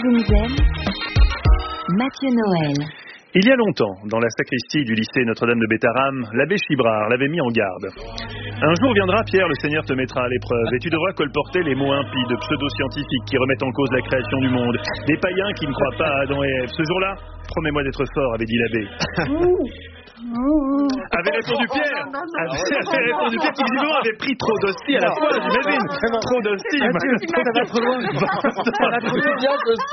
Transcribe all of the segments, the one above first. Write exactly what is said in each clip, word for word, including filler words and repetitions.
Zoom Zen, Mathieu Noël. Il y a longtemps, dans la sacristie du lycée Notre-Dame de Bétharram, l'abbé Chibrard l'avait mis en garde. Un jour viendra, Pierre, le Seigneur te mettra à l'épreuve, et tu devras colporter les mots impies de pseudo-scientifiques qui remettent en cause la création du monde, des païens qui ne croient pas à Adam et Ève. Ce jour-là, promets-moi d'être fort, avait dit l'abbé. Avait répondu Pierre. Avait répondu Pierre qui visiblement avait pris trop d'hosties à la fois, j'imagine. Trop d'hosties. Ça va trop loin. Ça va trop loin.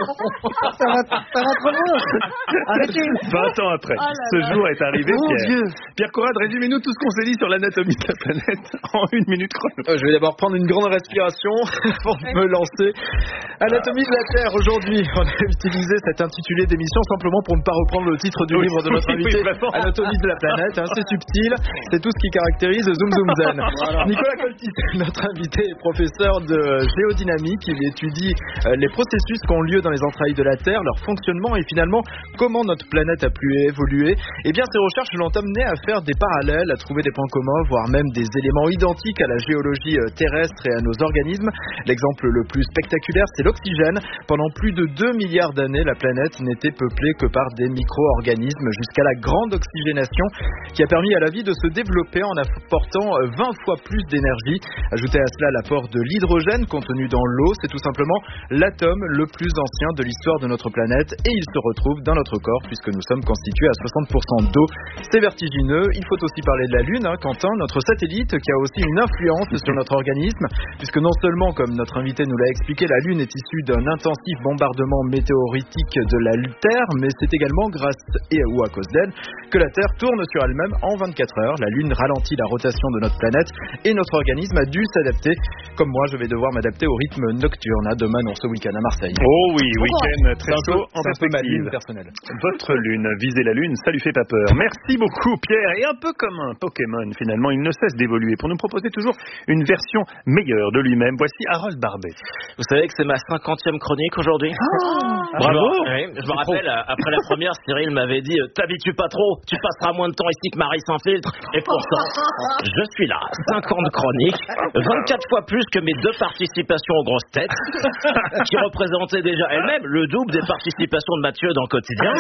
Ça va, ça va trop loin. Arrêtez. vingt ans après, oh là ce là. jour est arrivé, oh Pierre. Dieu. Pierre Corrade, résumez-nous tout ce qu'on s'est dit sur l'anatomie de la planète en une minute chrono. Euh, je vais d'abord prendre une grande respiration pour me lancer. Anatomie de la Terre, aujourd'hui, on a utilisé cet intitulé d'émission simplement pour ne pas reprendre le titre du oui, livre de notre oui, invité, oui, Anatomie de la planète, hein, c'est subtil, c'est tout ce qui caractérise Zoom Zoom Zen. Voilà. Nicolas Coltit, notre invité, est professeur de géodynamique, il étudie euh, les processus qui ont lieu dans les entrailles de la Terre, leur fonctionnement et finalement comment notre planète a pu évoluer. Et bien ces recherches l'ont amené à faire des parallèles, à trouver des points communs, voire même des éléments identiques à la géologie euh, terrestre et à nos organismes. L'exemple le plus spectaculaire, c'est l'oxygène. Pendant plus de deux milliards d'années, la planète n'était peuplée que par des micro-organismes jusqu'à la grande oxygénation qui a permis à la vie de se développer en apportant vingt fois plus d'énergie. Ajoutez à cela l'apport de l'hydrogène contenu dans l'eau, c'est tout simplement l'atome le plus ancien de l'histoire de notre planète et il se retrouve dans notre corps puisque nous sommes constitués à soixante pour cent d'eau. C'est vertigineux. Il faut aussi parler de la Lune, hein, Quentin, notre satellite qui a aussi une influence sur notre organisme puisque non seulement, comme notre invité nous l'a expliqué, la Lune est issue d'un intensif bombardement météoritique de la Terre, mais c'est également grâce et ou à cause d'elle que la Terre tourne sur elle-même en vingt-quatre heures. La Lune ralentit la rotation de notre planète et notre organisme a dû s'adapter. Comme moi, je vais devoir m'adapter au rythme nocturne. À demain, on ce week-end à Marseille. Oh oui, week-end très chaud en perspective. Ma lune personnelle. Votre lune, visez la lune, ça lui fait pas peur. Merci beaucoup Pierre. Et un peu comme un Pokémon finalement, il ne cesse d'évoluer pour nous proposer toujours une version meilleure de lui-même. Voici Harold Barbet. Vous savez que c'est ma cinquantième chronique aujourd'hui. Oh, bravo. Je me, oui, je me rappelle, trop. Après la première, Cyril m'avait dit « T'habitues pas trop, tu passeras moins de temps ici que Marie sans filtre. » Et pourtant, je suis là, cinquante chroniques, vingt-quatre fois plus que mes deux participations aux grosses têtes, qui représentaient déjà elles-mêmes le double des participations de Mathieu dans le quotidien.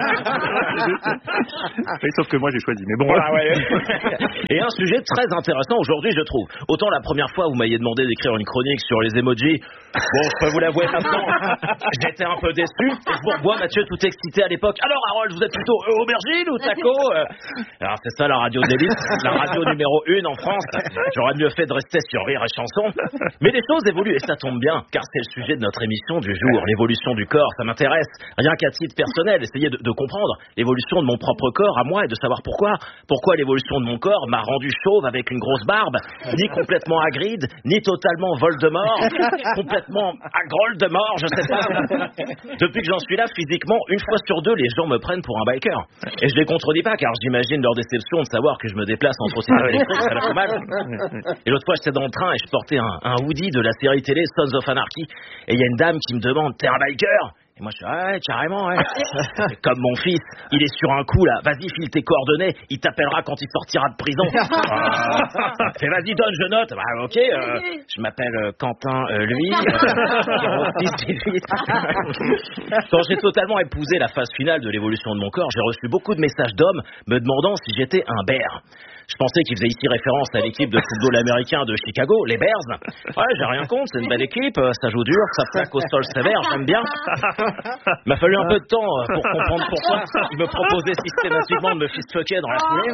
Oui, sauf que moi j'ai choisi, mais bon. Voilà, ouais. Et un sujet très intéressant aujourd'hui, je trouve. Autant la première fois, vous m'aviez demandé d'écrire une chronique sur les emojis. Bon, je peux vous l'avouer maintenant, j'étais un peu déçu. Et je vous revois, Mathieu, tout excité à l'époque. Alors, Harold, vous êtes plutôt euh, aubergine ou taco euh... Alors, c'est ça la radio d'élite, la radio numéro une en France. J'aurais mieux fait de rester sur Rire et Chanson. Mais les choses évoluent et ça tombe bien, car c'est le sujet de notre émission du jour. L'évolution du corps, ça m'intéresse. Rien qu'à titre personnel, essayer de, de comprendre l'évolution de mon propre corps à moi et de savoir pourquoi. Pourquoi l'évolution de mon corps m'a rendu chauve avec une grosse barbe, ni complètement Hagrid, ni totalement Voldemort, complètement Agroldemort, je sais pas. Depuis que j'en suis là, physiquement, une fois sur deux, les gens me prennent pour un biker. Et je les contredis pas, car j'imagine leur déception de savoir que je me déplace en trottinette électrique, ça leur fait mal. Et l'autre fois, j'étais dans le train et je portais un, un hoodie de la série télé Sons of Anarchy. Et il y a une dame qui me demande « T'es un biker ?» Et moi je suis ah ouais carrément ouais. Comme mon fils, il est sur un coup là, vas-y file tes coordonnées, il t'appellera quand il sortira de prison. Ah. Et vas-y donne, je note. Bah ok, euh, je m'appelle euh, Quentin euh, lui. Euh, Quand j'ai totalement épousé la phase finale de l'évolution de mon corps, j'ai reçu beaucoup de messages d'hommes me demandant si j'étais un bear. Je pensais qu'il faisait ici référence à l'équipe de football américain de Chicago, les Bears. Ouais, j'ai rien contre, c'est une belle équipe, ça joue dur, ça plaque au sol sévère, j'aime bien. Il m'a fallu un peu de temps pour comprendre pourquoi il me proposait systématiquement de me fist-fucker dans la foulée.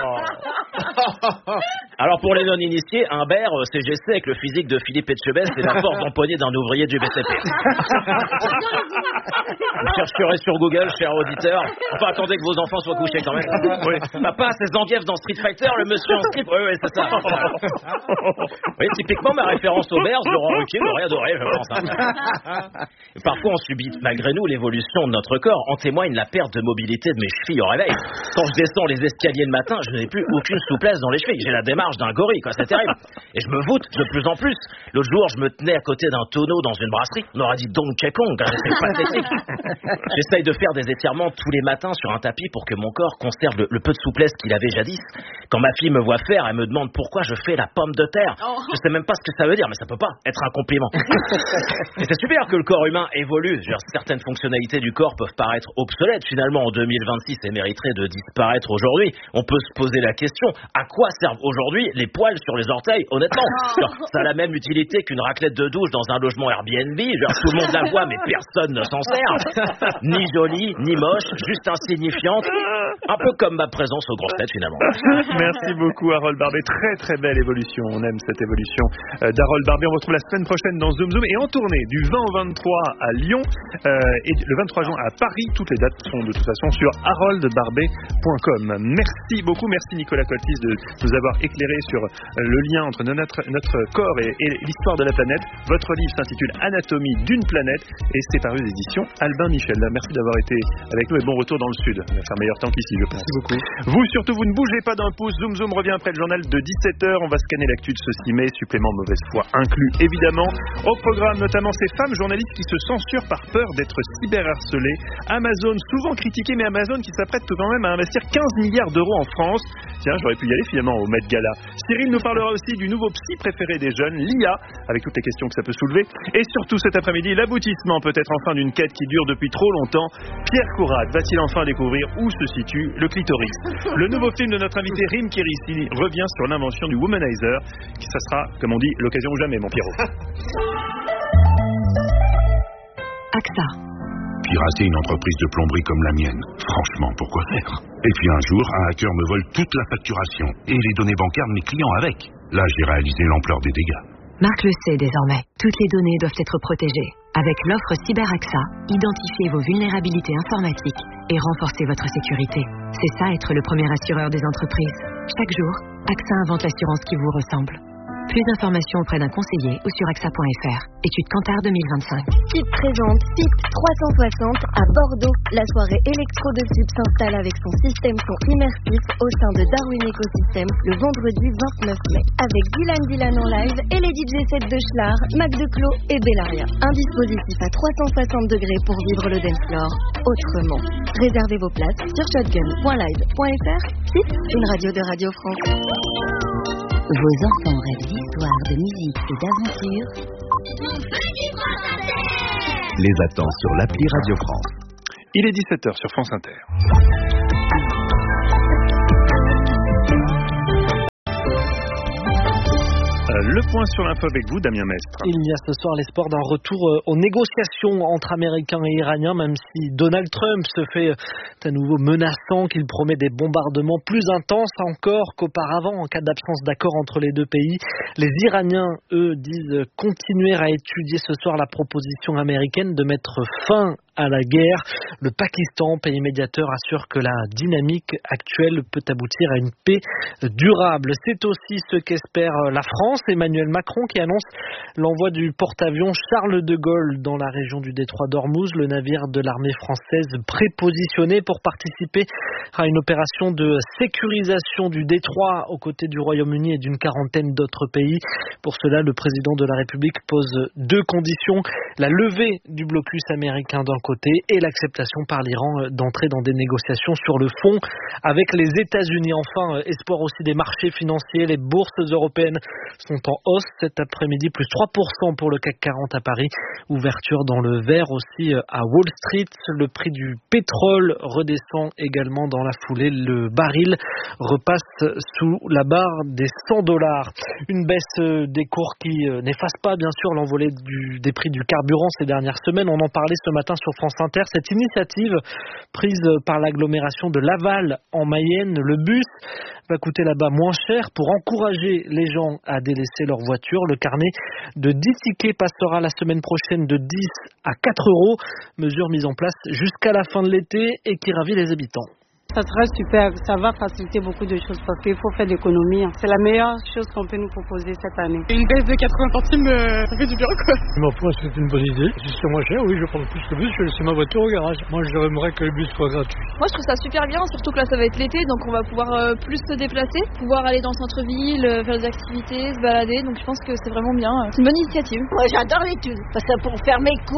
Oh. Alors pour les non-initiés, un bear, C G C avec le physique de Philippe Etchebest et la force d'empoigner d'un ouvrier du B T P. Vous chercherez sur Google, cher auditeur. Enfin, attendez que vos enfants soient couchés quand même. Oui. Papa, c'est Zangief dans Street Fighter, le monsieur en slip. Oui, oui, c'est ça. Oui, typiquement, ma référence au bear, Laurent Ruquier m'aurait adoré, je pense. Hein. Et parfois, on subit malgré nous l'évolution de notre corps. En témoigne la perte de mobilité de mes chevilles au réveil. Quand je descends les escaliers le matin, je n'ai plus aucune souplesse dans les chevilles. J'ai la démarche d'un gorille, quoi. C'est terrible. Et je me voûte de plus en plus. L'autre jour, je me tenais à côté d'un tonneau dans une brasserie. On aurait dit Donkey Kong. J'étais pathétique. J'essaye de faire des étirements tous les matins sur un tapis pour que mon corps conserve le, le peu de souplesse qu'il avait jadis. Quand ma fille me voit faire, elle me demande pourquoi je fais la pomme de terre. Oh. Je sais même pas ce que ça veut dire, mais ça peut pas être un compliment. Et c'est super que le corps humain évolue. Genre, certaines fonctionnalités du corps peuvent paraître obsolètes finalement en deux mille vingt-six et mériteraient de disparaître aujourd'hui. On peut se poser la question, à quoi servent aujourd'hui les poils sur les orteils, honnêtement? Genre, ça a la même utilité qu'une raclette de douche dans un logement Airbnb. Genre, tout le monde la voit, mais personne ne s'en sert. Ni jolie, ni moche, juste insignifiante. Un peu comme ma présence aux grosses têtes finalement. Merci beaucoup Harold Barbet, très très belle évolution, on aime cette évolution euh, d'Harold Barbet. On retrouve la semaine prochaine dans Zoom Zoom et en tournée du vingt au vingt-trois à Lyon euh, et le vingt-trois juin à Paris. Toutes les dates sont de toute façon sur harold barbet point com. Merci beaucoup, merci Nicolas Coltis de nous avoir éclairé sur le lien entre notre, notre corps et, et l'histoire de la planète. Votre livre s'intitule Anatomie d'une planète et c'est paru aux éditions Albin Michel. Merci d'avoir été avec nous et bon retour dans le sud. On va faire meilleur temps qu'ici, je pense. Merci beaucoup. Vous surtout, vous ne bougez pas d'un pouce. Zoom Zoom revient après le journal de dix-sept heures. On va scanner l'actu de ce six mai, supplément mauvaise foi inclus évidemment. Au programme notamment ces femmes journalistes qui se censurent par peur d'être cyberharcelées. Amazon, souvent critiqué, mais Amazon qui s'apprête tout quand même à investir quinze milliards d'euros en France. Tiens, j'aurais pu y aller finalement au Met Gala. Cyril nous parlera aussi du nouveau psy préféré des jeunes, l'I A, avec toutes les questions que ça peut soulever. Et surtout cet après-midi, l'aboutissement peut-être enfin d'une quête qui dure depuis trop longtemps. Pierre Courade va-t-il enfin découvrir où se situe le clitoris? Le nouveau film de notre invité Rim Kérissi revient sur l'invention du womanizer, qui ça sera, comme on dit, l'occasion ou jamais, mon Pierrot. A X A. Pirater une entreprise de plomberie comme la mienne, franchement, pourquoi faire? Et puis un jour, un hacker me vole toute la facturation et les données bancaires de mes clients avec. Là, j'ai réalisé l'ampleur des dégâts. Marc le sait désormais. Toutes les données doivent être protégées. Avec l'offre Cyber A X A, identifiez vos vulnérabilités informatiques et renforcez votre sécurité. C'est ça être le premier assureur des entreprises. Chaque jour, A X A invente l'assurance qui vous ressemble. Plus d'informations auprès d'un conseiller ou sur A X A point F R. Étude Kantar deux mille vingt-cinq. F I P présente F I P trois cent soixante à Bordeaux. La soirée électro de F I P s'installe avec son système son immersif au sein de Darwin Ecosystem le vendredi vingt-neuf mai. Avec Dylan Dylan en live et les D J sets de Schlar, Mac de Clos et Bellaria. Un dispositif à trois cent soixante degrés pour vivre le dance floor autrement. Réservez vos places sur shotgun point live point F R. F I P, une radio de Radio France. Vos enfants rêvent d'histoire, de musique et d'aventure. Les attend sur l'appli Radio France. Il est dix-sept heures sur France Inter. Le point sur l'info avec vous, Damien Mestre. Il y a ce soir l'espoir d'un retour aux négociations entre Américains et Iraniens, même si Donald Trump se fait à nouveau menaçant, qu'il promet des bombardements plus intenses encore qu'auparavant en cas d'absence d'accord entre les deux pays. Les Iraniens, eux, disent continuer à étudier ce soir la proposition américaine de mettre fin à la guerre. Le Pakistan, pays médiateur, assure que la dynamique actuelle peut aboutir à une paix durable. C'est aussi ce qu'espère la France. Emmanuel Macron qui annonce l'envoi du porte-avions Charles de Gaulle dans la région du détroit d'Ormuz, le navire de l'armée française prépositionné pour participer à une opération de sécurisation du détroit aux côtés du Royaume-Uni et d'une quarantaine d'autres pays. Pour cela, le président de la République pose deux conditions, la levée du blocus américain d'un côté et l'acceptation par l'Iran d'entrer dans des négociations sur le fond avec les États-Unis. Enfin, espoir aussi des marchés financiers, les bourses européennes sont en hausse cet après-midi, plus trois pour cent pour le C A C quarante à Paris, ouverture dans le vert aussi à Wall Street. Le prix du pétrole redescend également dans la foulée, le baril repasse sous la barre des cent dollars. Une baisse des cours qui n'efface pas bien sûr l'envolée du, des prix du carburant ces dernières semaines. On en parlait ce matin sur France Inter. Cette initiative prise par l'agglomération de Laval en Mayenne, le bus va coûter là-bas moins cher pour encourager les gens à délaisser leur voiture. Le carnet de dix tickets passera la semaine prochaine de dix à quatre euros. Mesure mise en place jusqu'à la fin de l'été et qui ravit les habitants. Ça sera super, ça va faciliter beaucoup de choses parce qu'il faut faire d'économie. C'est la meilleure chose qu'on peut nous proposer cette année. Une baisse de quatre-vingts centimes, euh, ça fait du bien quoi. Ma foi, c'est une bonne idée. Si c'est moins cher, oui, je prends plus le bus, je laisse ma voiture au garage. Moi, j'aimerais que le bus soit gratuit. Moi, je trouve ça super bien, surtout que là, ça va être l'été, donc on va pouvoir euh, plus se déplacer, pouvoir aller dans le centre-ville, euh, faire des activités, se balader. Donc je pense que c'est vraiment bien. C'est une bonne initiative. Moi, j'adore l'étude, parce que pour faire mes courses,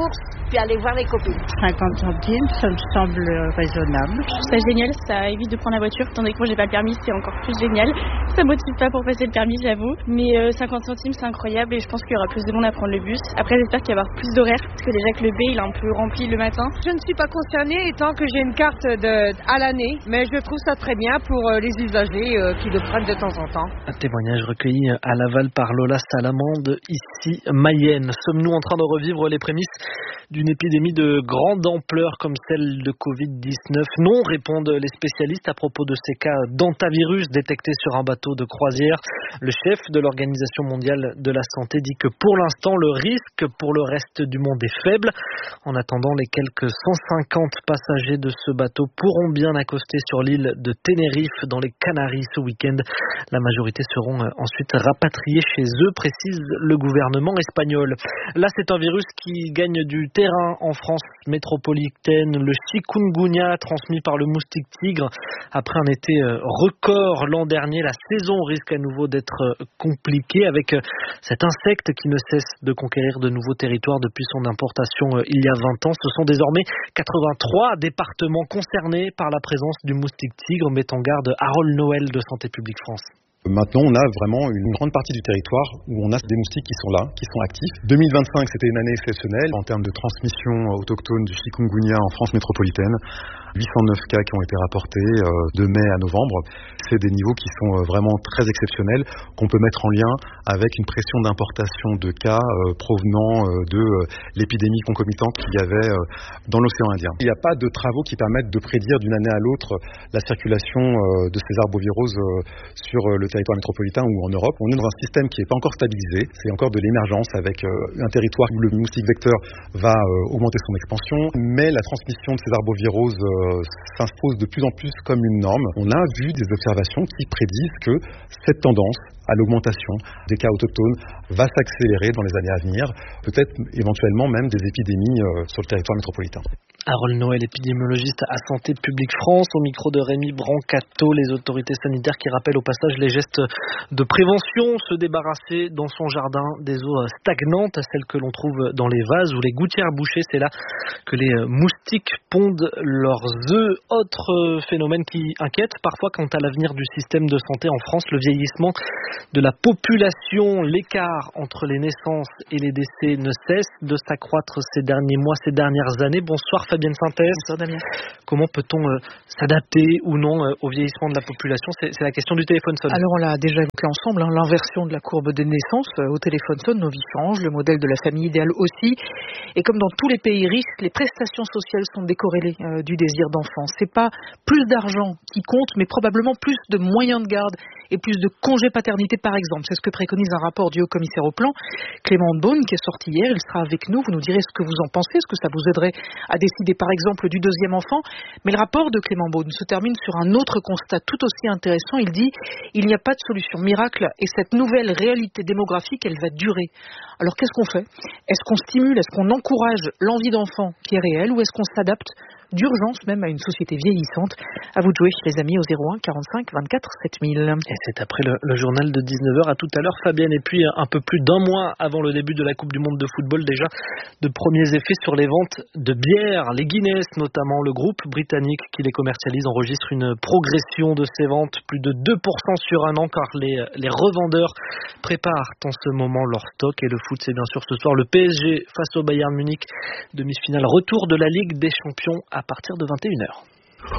puis aller voir les copines. cinquante centimes, ça me semble raisonnable. Je trouve ça génial, ça évite de prendre la voiture. Étant donné que moi j'ai pas le permis, c'est encore plus génial. Ça motive pas pour passer le permis, j'avoue. Mais euh, cinquante centimes, c'est incroyable et je pense qu'il y aura plus de monde à prendre le bus. Après, j'espère qu'il va y avoir plus d'horaires parce que déjà que le B, il est un peu rempli le matin. Je ne suis pas concernée étant que j'ai une carte de, à l'année, mais je trouve ça très bien pour euh, les usagers euh, qui le prennent de temps en temps. Un témoignage recueilli à Laval par Lola Salamande, ici Mayenne. Sommes-nous en train de revivre les prémices d'une épidémie de grande ampleur comme celle de covid dix-neuf? Non, répondent les spécialistes à propos de ces cas d'antavirus détectés sur un bateau de croisière. Le chef de l'Organisation mondiale de la santé dit que pour l'instant, le risque pour le reste du monde est faible. En attendant, les quelques cent cinquante passagers de ce bateau pourront bien accoster sur l'île de Tenerife dans les Canaries ce week-end. La majorité seront ensuite rapatriés chez eux, précise le gouvernement espagnol. Là, c'est un virus qui gagne du terrain en France métropolitaine. Le chikungunya transmis par le moustique tigre. Après un été record l'an dernier, la saison risque à nouveau d'être compliquée avec cet insecte qui ne cesse de conquérir de nouveaux territoires depuis son importation il y a vingt ans. Ce sont désormais quatre-vingt-trois départements concernés par la présence du moustique tigre, met en garde Harold Noël de Santé publique France. Maintenant, on a vraiment une grande partie du territoire où on a des moustiques qui sont là, qui sont actifs. deux mille vingt-cinq, c'était une année exceptionnelle en termes de transmission autochtone du chikungunya en France métropolitaine. huit cent neuf cas qui ont été rapportés euh, de mai à novembre. C'est des niveaux qui sont euh, vraiment très exceptionnels, qu'on peut mettre en lien avec une pression d'importation de cas euh, provenant euh, de euh, l'épidémie concomitante qu'il y avait euh, dans l'océan Indien. Il n'y a pas de travaux qui permettent de prédire d'une année à l'autre la circulation euh, de ces arboviroses euh, sur euh, le territoire métropolitain ou en Europe. On est dans un système qui n'est pas encore stabilisé, c'est encore de l'émergence avec euh, un territoire où le moustique vecteur va euh, augmenter son expansion, mais la transmission de ces arboviroses euh, s'impose de plus en plus comme une norme. On a vu des observations qui prédisent que cette tendance à l'augmentation des cas autochtones va s'accélérer dans les années à venir, peut-être éventuellement même des épidémies euh, sur le territoire métropolitain. Harold Noël, épidémiologiste à Santé publique France, au micro de Rémi Brancato, les autorités sanitaires qui rappellent au passage les gestes de prévention, se débarrasser dans son jardin des eaux stagnantes, celles que l'on trouve dans les vases ou les gouttières bouchées. C'est là que les moustiques pondent leurs œufs. Autre phénomène qui inquiète parfois quant à l'avenir du système de santé en France, le vieillissement de la population. L'écart entre les naissances et les décès ne cesse de s'accroître ces derniers mois, ces dernières années. Bonsoir Fabienne Synthèse. Bonsoir Damien. Comment peut-on euh, s'adapter ou non euh, au vieillissement de la population? c'est, c'est la question du téléphone sonne. Alors on l'a déjà évoqué ensemble, hein, l'inversion de la courbe des naissances euh, au téléphone sonne, nos vies changent, le modèle de la famille idéale aussi. Et comme dans tous les pays riches, les prestations sociales sont décorrélées euh, du désir d'enfant. C'est pas plus d'argent qui compte, mais probablement plus de moyens de garde et plus de congés paternité par exemple. C'est ce que préconise un rapport du haut-commissaire au plan, Clément Beaune, qui est sorti hier. Il sera avec nous, vous nous direz ce que vous en pensez, est-ce que ça vous aiderait à décider par exemple du deuxième enfant. Mais le rapport de Clément Beaune se termine sur un autre constat tout aussi intéressant. Il dit il n'y a pas de solution miracle et cette nouvelle réalité démographique, elle va durer. Alors qu'est-ce qu'on fait? Est-ce qu'on stimule, est-ce qu'on encourage l'envie d'enfant qui est réelle ou est-ce qu'on s'adapte d'urgence même à une société vieillissante? À vous de jouer les amis au zéro un quarante-cinq vingt-quatre sept mille. Et c'est après le, le journal de dix-neuf heures. À tout à l'heure Fabienne. Et puis un peu plus d'un mois avant le début de la Coupe du Monde de football, déjà de premiers effets sur les ventes de bières. Les Guinness notamment, le groupe britannique qui les commercialise enregistre une progression de ses ventes, plus de deux pour cent sur un an, car les, les revendeurs préparent en ce moment leur stock. Et le foot, c'est bien sûr ce soir le P S G face au Bayern Munich, demi-finale retour de la Ligue des Champions à partir de vingt et une heures.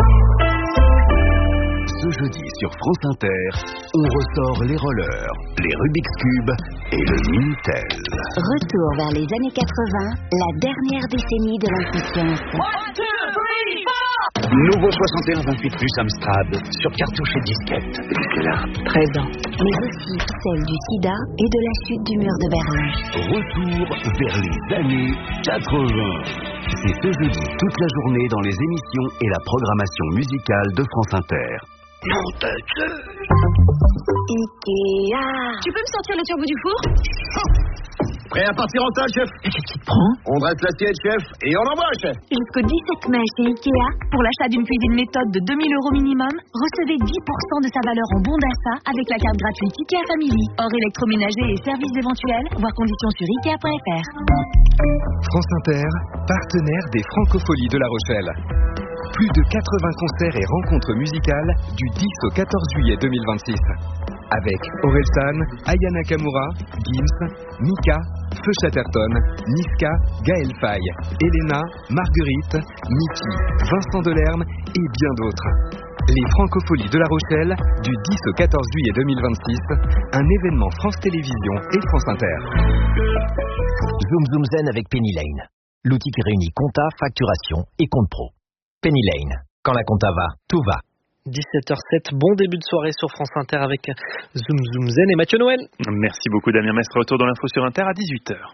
Ce jeudi sur France Inter, on ressort les rollers, les Rubik's Cube et le Minitel. Retour vers les années quatre-vingts, la dernière décennie de l'insouciance. Nouveau soixante et un vingt-huit plus Amstrad sur cartouche et disquette. Excellent. Présent. Mais aussi celle du sida et de la chute du mur de Berlin. Retour vers les années quatre-vingts. C'est ce jeudi toute la journée dans les émissions et la programmation musicale de France Inter. Ikea. Tu peux me sortir le turbo du four? Prêt à partir en salle, chef? Qu'est-ce qui te prend? On dresse l'assiette, chef, et on envoie, chef. Jusqu'au dix-sept mai chez Ikea, pour l'achat d'une cuisine méthode de deux mille euros minimum, recevez dix pour cent de sa valeur en bon d'achat avec la carte gratuite Ikea Family. Hors électroménager et services éventuels, voir conditions sur ikea point f r. France Inter, partenaire des Francopholies de La Rochelle. Plus de quatre-vingts concerts et rencontres musicales du dix au quatorze juillet deux mille vingt-six. Avec Orelsan, Aya Nakamura, Gims, Mika, Feu Chatterton, Niska, Gaël Faye, Elena, Marguerite, Niki, Vincent Delerme et bien d'autres. Les Francopholies de La Rochelle, du dix au quatorze juillet deux mille vingt-six, un événement France Télévisions et France Inter. Zoom Zoom Zen avec Penny Lane. L'outil qui réunit compta, facturation et compte pro. Penny Lane. Quand la compta va, tout va. dix-sept heures sept, bon début de soirée sur France Inter avec Zoom Zoom Zen et Mathieu Noël. Merci beaucoup Damien Mestre, retour dans l'info sur Inter à dix-huit heures.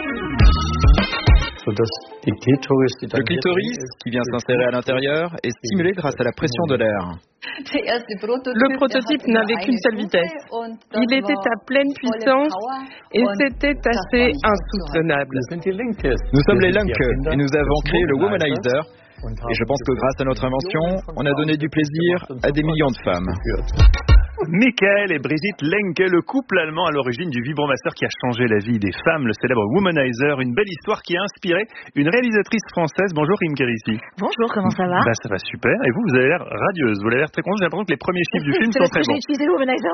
Le clitoris, qui vient s'insérer à l'intérieur, est stimulé grâce à la pression de l'air. Le prototype n'avait qu'une seule vitesse. Il était à pleine puissance et c'était assez insoutenable. Nous sommes les Lunke et nous avons créé le Womanizer. Et je pense que grâce à notre invention, on a donné du plaisir à des millions de femmes. Michael et Brigitte Lenke, le couple allemand à l'origine du vibromasseur qui a changé la vie des femmes, le célèbre Womanizer, une belle histoire qui a inspiré une réalisatrice française. Bonjour Rim Kérissi. Bonjour, comment ça va? Bah, ça va super, et vous, vous avez l'air radieuse, vous avez l'air très contente, j'ai l'impression que les premiers chiffres du film sont très bons. J'ai utilisé le Womanizer.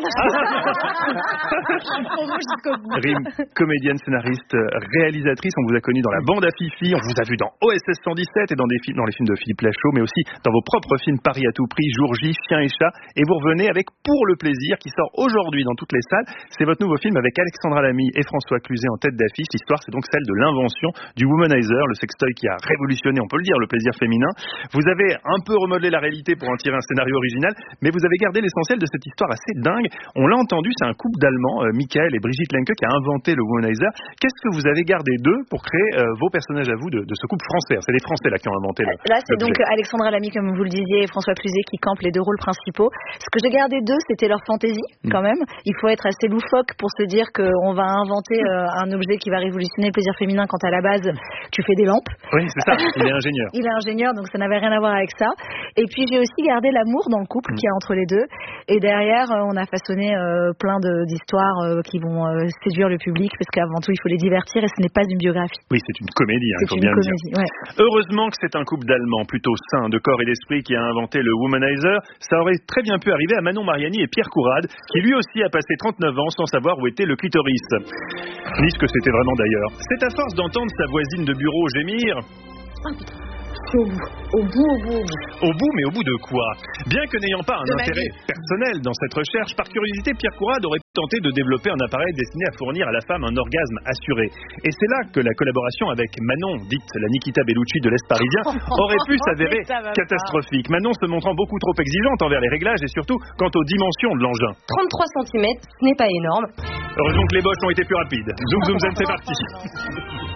Rim, comédienne, scénariste, réalisatrice, on vous a connu dans la bande à Fifi, on vous a vu dans O S S cent dix-sept et dans, des films, dans les films de Philippe Lachaud, mais aussi dans vos propres films Paris à tout prix, Jour J, Chien et Chat, et vous revenez avec Pour le plaisir qui sort aujourd'hui dans toutes les salles. C'est votre nouveau film avec Alexandra Lamy et François Cluzet en tête d'affiche. L'histoire, c'est donc celle de l'invention du Womanizer, le sextoy qui a révolutionné, on peut le dire, le plaisir féminin. Vous avez un peu remodelé la réalité pour en tirer un scénario original, mais vous avez gardé l'essentiel de cette histoire assez dingue. On l'a entendu, c'est un couple d'Allemands, euh, Michael et Brigitte Lenke, qui a inventé le Womanizer. Qu'est-ce que vous avez gardé d'eux pour créer euh, vos personnages à vous de, de ce couple français? C'est les Français là qui ont inventé le. Là, c'est donc Alexandra Lamy, comme vous le disiez, et François Cluzet qui campent les deux rôles principaux. Ce que j'ai gardé d'eux, c'était leur fantaisie, quand même. Il faut être assez loufoque pour se dire qu'on va inventer euh, un objet qui va révolutionner le plaisir féminin quand à la base, tu fais des lampes. Oui, c'est ça. Il est ingénieur. Il est ingénieur, donc ça n'avait rien à voir avec ça. Et puis, j'ai aussi gardé l'amour dans le couple mmh. qu'il y a entre les deux. Et derrière, euh, on a façonné euh, plein de, d'histoires euh, qui vont euh, séduire le public, parce qu'avant tout, il faut les divertir et ce n'est pas une biographie. Oui, c'est une comédie, il hein, faut bien comédie, le dire. Ouais. Heureusement que c'est un couple d'Allemands plutôt sains de corps et d'esprit qui a inventé le Womanizer. Ça aurait très bien pu arriver à Manon Mariani et Pierre Courade, qui lui aussi a passé trente-neuf ans sans savoir où était le clitoris. Ni ce que c'était vraiment d'ailleurs. C'est à force d'entendre sa voisine de bureau gémir. Oh putain. Au bout, au bout, au bout, au bout. Au bout, mais au bout de quoi? Bien que n'ayant pas un de intérêt personnel dans cette recherche, par curiosité, Pierre Courade aurait tenté de développer un appareil destiné à fournir à la femme un orgasme assuré. Et c'est là que la collaboration avec Manon, dite la Nikita Bellucci de l'Est parisien, aurait pu s'avérer catastrophique. Manon se montrant beaucoup trop exigeante envers les réglages et surtout quant aux dimensions de l'engin. trente-trois centimètres, ce n'est pas énorme. Heureusement que les boches ont été plus rapides. Zoom, zoom, zen, c'est parti.